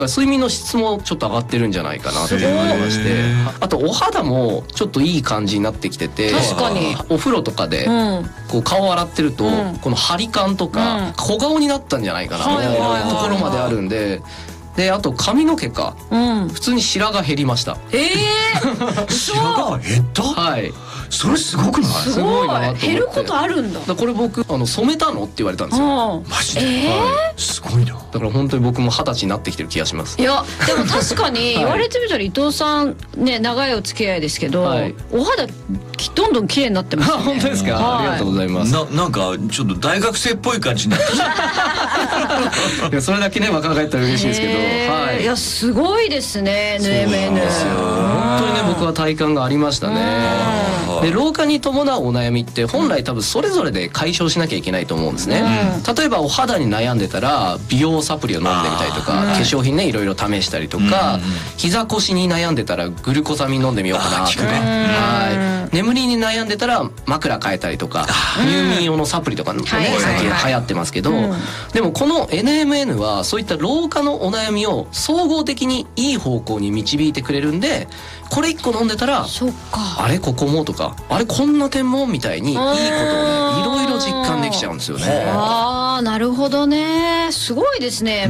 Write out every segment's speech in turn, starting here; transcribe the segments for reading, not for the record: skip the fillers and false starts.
睡眠の質もちょっと上がってるんじゃないかなっていうのがありまして、あとお肌もちょっといい感じになってきてて、 確かにお風呂とかでこう顔洗ってると、この張り感とか小顔になったんじゃないかなみたいなところまであるんで。であと髪の毛か、普通に白髪減りました。 白髪減った？ はい。 それすごくない？ すごいなと思って。減ることあるんだ。 これ僕染めたのって言われたんですよ。 マジで？すごいな。 だから本当に僕も20歳になってきてる気がします。 いやでも確かに言われてみたら伊藤さんね、長いお付き合いですけど、お肌どんどん綺麗になってますね。 本当ですか？ありがとうございます。 なんかちょっと大学生っぽい感じになっていやそれだけね若返ったら嬉しいですけど、 いやすごいですね NMN。 本当にね僕は体感がありましたね。で老化に伴うお悩みって本来多分それぞれで解消しなきゃいけないと思うんですね。例えばお肌に悩んでたら美容サプリを飲んでみたりとか、化粧品ねいろいろ試したりとか、膝腰に悩んでたらグルコサミン飲んでみようかなとか、眠りに悩んでたら枕変えたりとか、入眠用のサプリとかね最近流行ってますけど、でもこの NMN はそういった老化のお悩みを総合的にいい方向に導いてくれるんで、これ1個飲んでたらあれここもとかあれこんな点もみたいにいいことをねいろいろ実感できちゃうんですよね。 なるほどね。すごいですね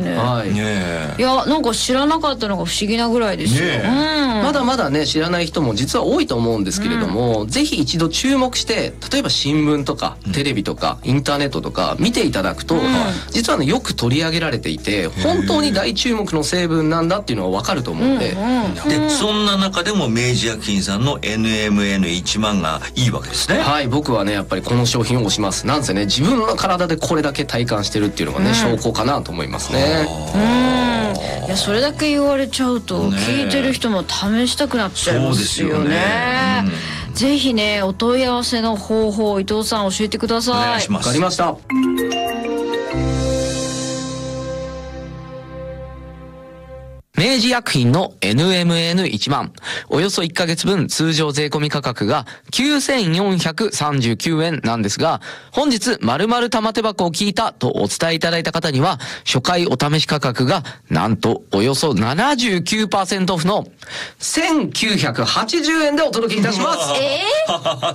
MNN。いやなんか知らなかったのが不思議なぐらいですよ。 まだまだね知らない人も実は多いと思うんですけれども、ぜひ一度注目して例えば新聞とかテレビとかインターネットとか見ていただくと、実はねよく取り上げられていて本当に大注目の成分なんだっていうのは分かると思うんで、 でそんな中でも明治薬品さんの NMN1 万がいいわけですね。 はい、僕はねやっぱりこの商品を推します。なんせね自分の体でこれだけ体感してるっていうのがね、証拠かなと思いますね。 いやそれだけ言われちゃうと聞いてる人も試したくなっちゃいますよね。ぜひねお問い合わせの方法伊藤さん教えてください。 お願いします。 わかりました。明治薬品の NMN1 万およそ1ヶ月分通常税込み価格が9439円なんですが、本日〇〇玉手箱を聞いたとお伝えいただいた方には初回お試し価格がなんとおよそ 79% オフの1980円でお届けいたします。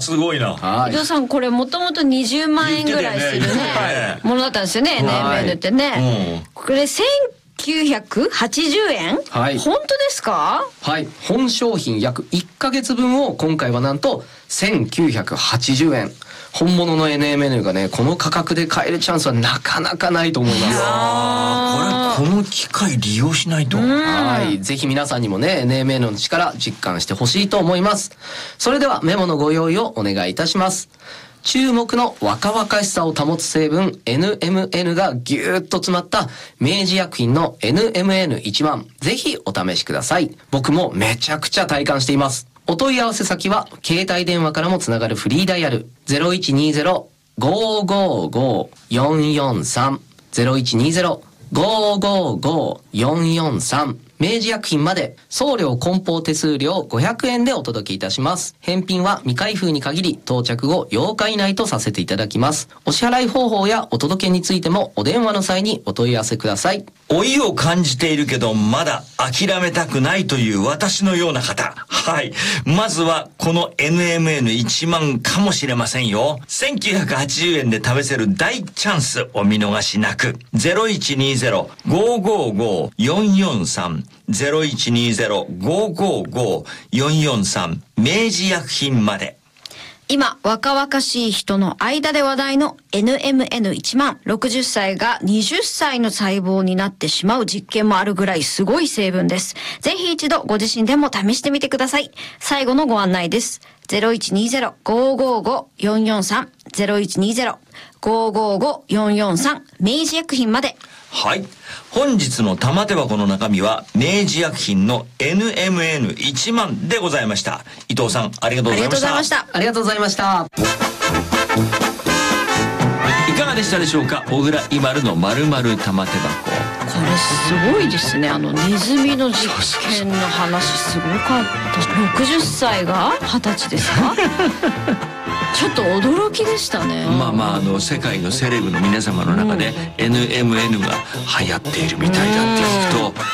すごいな。 伊藤さんこれもともと20万円ぐらいするねものだったんですよね NMN ってね。これ1980円？はい。本当ですか？ はい。本商品約1ヶ月分を今回はなんと1980円。本物の NMN がねこの価格で買えるチャンスはなかなかないと思います。 この機会利用しないと。 はい。ぜひ皆さんにもね NMN の力実感してほしいと思います。それではメモのご用意をお願いいたします。注目の若々しさを保つ成分 NMN がぎゅーっと詰まった明治薬品の NMN1 万。ぜひお試しください。僕もめちゃくちゃ体感しています。お問い合わせ先は携帯電話からもつながるフリーダイヤル 0120-555-443 0120-555-443明治薬品まで送料梱包手数料500円でお届けいたします。返品は未開封に限り到着後8日以内とさせていただきます。お支払い方法やお届けについてもお電話の際にお問い合わせください。 老いを感じているけどまだ諦めたくないという私のような方、はい、まずはこの NMN1 万かもしれませんよ。1980円で試せる大チャンスお見逃しなく。 0120-555-443 0120-555-443 明治薬品まで。 今若々しい人の間で話題の NMN1 万。60歳が20歳の細胞になってしまう実験もあるぐらいすごい成分です。ぜひ一度ご自身でも試してみてください。最後のご案内です。0120-555-443 0120-555-443 明治薬品まで。 はい。本日の玉手箱の中身は明治薬品の NMN1 万でございました。伊藤さんありがとうございました。 ありがとうございました。 いかがでしたでしょうか。小倉イマルの〇〇玉手箱。 これすごいですね。ネズミの実験の話すごかった。60歳が20歳ですかちょっと驚きでしたね。 まあまあ世界のセレブの皆様の中で NMN が流行っているみたいだって聞くと